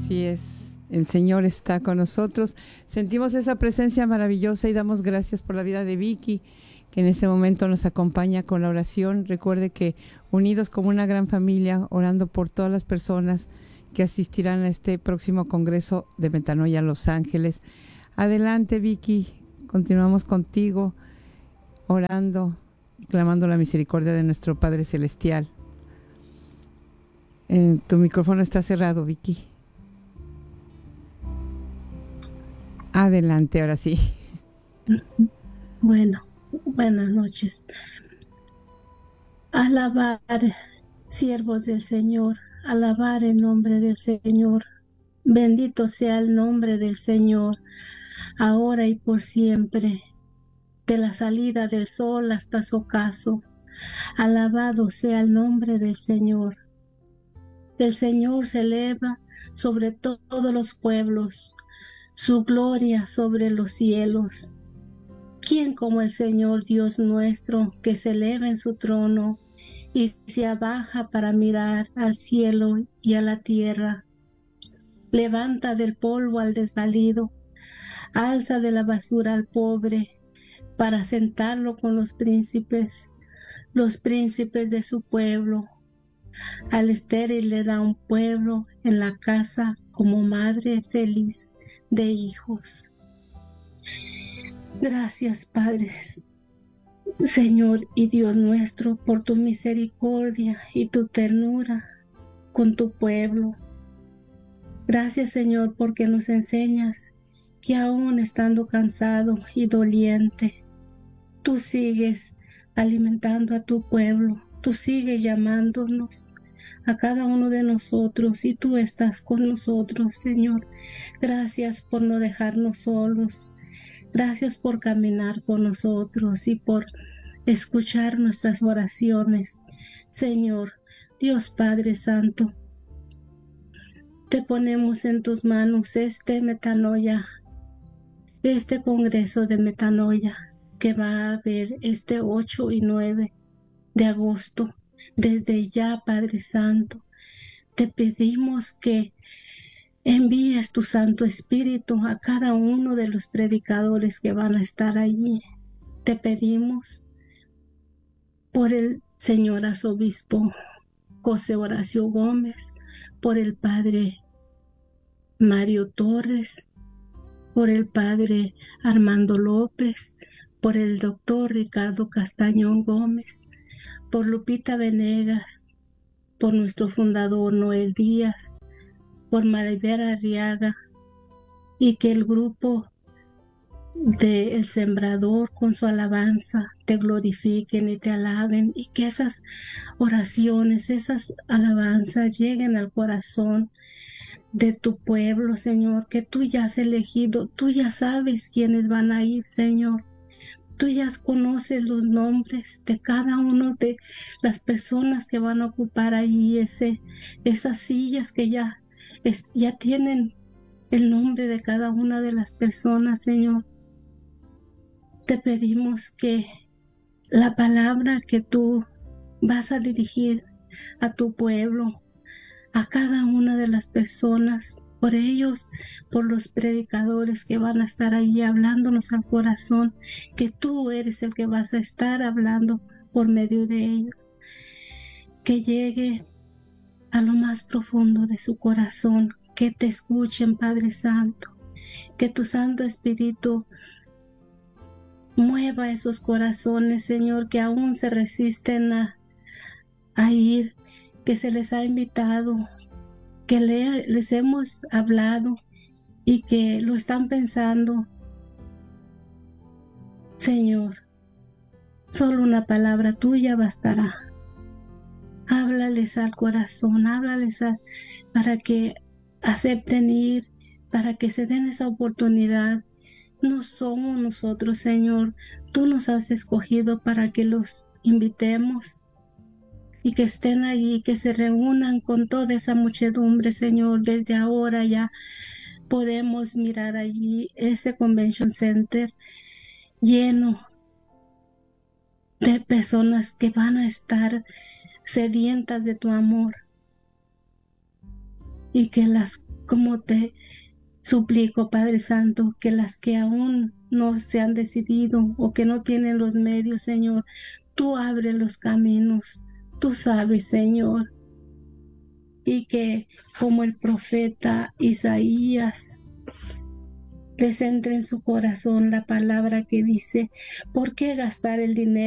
Así es, el Señor está con nosotros. Sentimos esa presencia maravillosa y damos gracias por la vida de Vicky, que en este momento nos acompaña con la oración. Recuerde que unidos como una gran familia, orando por todas las personas que asistirán a este próximo Congreso de Metanoia Los Ángeles. Adelante, Vicky, continuamos contigo, orando y clamando la misericordia de nuestro Padre Celestial. Tu micrófono está cerrado, Vicky. Adelante, ahora sí. Bueno, buenas noches. Alabar, siervos del Señor, alabar el nombre del Señor. Bendito sea el nombre del Señor, ahora y por siempre, de la salida del sol hasta su ocaso. Alabado sea el nombre del Señor. El Señor se eleva sobre todos los pueblos, su gloria sobre los cielos. ¿Quién como el Señor Dios nuestro, que se eleva en su trono y se abaja para mirar al cielo y a la tierra? Levanta del polvo al desvalido, alza de la basura al pobre, para sentarlo con los príncipes de su pueblo. Al estéril le da un pueblo en la casa como madre feliz de hijos. Gracias, Padre, Señor y Dios nuestro, por tu misericordia y tu ternura con tu pueblo. Gracias, Señor, porque nos enseñas que aún estando cansado y doliente, tú sigues alimentando a tu pueblo, tú sigues llamándonos a cada uno de nosotros y tú estás con nosotros, Señor. Gracias por no dejarnos solos. Gracias por caminar con nosotros y por escuchar nuestras oraciones. Señor, Dios Padre Santo, te ponemos en tus manos este Metanoia, este Congreso de Metanoia que va a haber este 8 y 9 de agosto. Desde ya, Padre Santo, te pedimos que envíes tu Santo Espíritu a cada uno de los predicadores que van a estar allí. Te pedimos por el señor arzobispo José Horacio Gómez, por el padre Mario Torres, por el padre Armando López, por el doctor Ricardo Castañón Gómez, por Lupita Venegas, por nuestro fundador Noel Díaz, por Maribel Arriaga, y que el grupo de El Sembrador con su alabanza te glorifiquen y te alaben, y que esas oraciones, esas alabanzas lleguen al corazón de tu pueblo, Señor, que tú ya has elegido, tú ya sabes quiénes van a ir, Señor. Tú ya conoces los nombres de cada uno de las personas que van a ocupar allí esas sillas que ya tienen el nombre de cada una de las personas, Señor. Te pedimos que la palabra que tú vas a dirigir a tu pueblo, a cada una de las personas, por ellos, por los predicadores que van a estar allí hablándonos al corazón, que tú eres el que vas a estar hablando por medio de ellos, que llegue a lo más profundo de su corazón, que te escuchen, Padre Santo, que tu Santo Espíritu mueva esos corazones, Señor, que aún se resisten a ir, que se les ha invitado, que les hemos hablado y que lo están pensando. Señor, solo una palabra tuya bastará. Háblales al corazón, para que acepten ir, para que se den esa oportunidad. No somos nosotros, Señor, tú nos has escogido para que los invitemos y que estén allí, que se reúnan con toda esa muchedumbre, Señor. Desde ahora ya podemos mirar allí ese convention center lleno de personas que van a estar sedientas de tu amor, y que las como te suplico, Padre Santo, que las que aún no se han decidido o que no tienen los medios, Señor, tú abres los caminos, tú sabes, Señor, y que como el profeta Isaías, les entre en su corazón la palabra que dice, ¿por qué gastar el dinero